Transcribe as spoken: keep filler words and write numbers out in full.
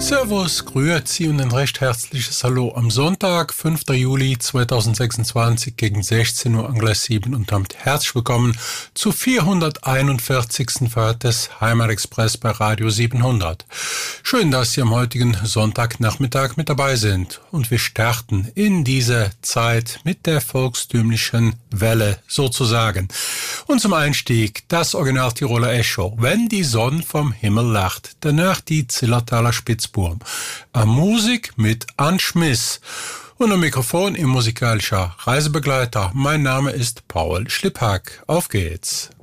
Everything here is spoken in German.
Servus, grüezi und ein recht herzliches Hallo am Sonntag, fünfter Juli zweitausendsechsundzwanzig gegen sechzehn Uhr Angleis sieben und damit herzlich willkommen zu vierhunderteinundvierzigsten Fahrt des Heimatexpress bei Radio siebenhundert. Schön, dass Sie am heutigen Sonntagnachmittag mit dabei sind und wir starten in diese Zeit mit der volkstümlichen Welle sozusagen. Und zum Einstieg das Original Tiroler Echo, wenn die Sonne vom Himmel lacht, danach die Zillertaler Spitzburm. Am Musik mit Ann Schmiss und am Mikrofon im musikalischer Reisebegleiter. Mein Name ist Paul Schlipphack. Auf geht's!